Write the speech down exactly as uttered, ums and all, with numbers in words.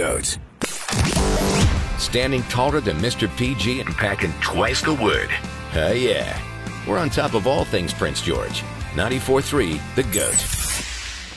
GOAT. Standing taller than Mister P G and packing twice the wood. Oh, yeah. We're on top of all things Prince George. ninety-four point three, The GOAT.